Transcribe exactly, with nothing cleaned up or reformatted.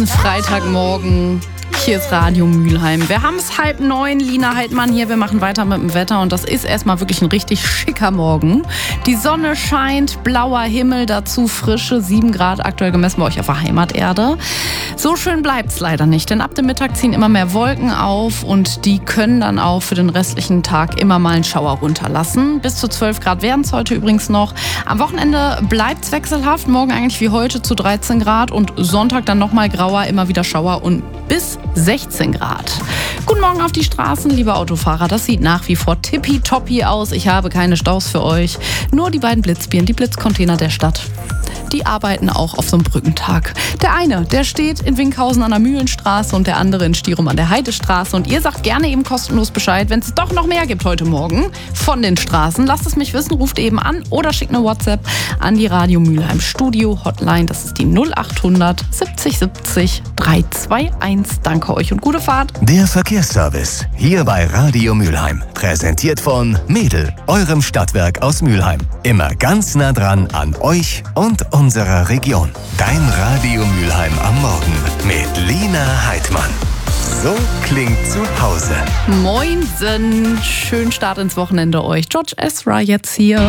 Freitagmorgen. Hier ist Radio Mülheim. Wir haben es halb neun, Lina Heidmann hier. Wir machen weiter mit dem Wetter und das ist erstmal wirklich ein richtig schicker Morgen. Die Sonne scheint, blauer Himmel, dazu frische sieben Grad aktuell gemessen bei euch auf der Heimaterde. So schön bleibt's leider nicht, denn ab dem Mittag ziehen immer mehr Wolken auf und die können dann auch für den restlichen Tag immer mal einen Schauer runterlassen. Bis zu zwölf Grad werden es heute übrigens noch. Am Wochenende bleibt's wechselhaft, morgen eigentlich wie heute zu dreizehn Grad und Sonntag dann nochmal grauer, immer wieder Schauer und bis sechzehn Grad. Guten Morgen auf die Straßen, liebe Autofahrer. Das sieht nach wie vor tippitoppi aus. Ich habe keine Staus für euch. Nur die beiden Blitzbieren, die Blitzcontainer der Stadt. Die arbeiten auch auf so einem Brückentag. Der eine, der steht in Winkhausen an der Mühlenstraße und der andere in Stierum an der Heidestraße. Und ihr sagt gerne eben kostenlos Bescheid, wenn es doch noch mehr gibt heute Morgen von den Straßen. Lasst es mich wissen, ruft eben an oder schickt eine WhatsApp an die Radio Mülheim Studio Hotline. Das ist die null acht hundert siebzig siebzig dreihunderteinundzwanzig. Danke euch und gute Fahrt. Der Verkehrsservice hier bei Radio Mülheim. Präsentiert von Mädel, eurem Stadtwerk aus Mülheim. Immer ganz nah dran an euch und unserer Region. Dein Radio Mülheim am Morgen mit Lina Heidmann. So klingt zu Hause. Moinsen, schönen Start ins Wochenende euch. George Ezra jetzt hier.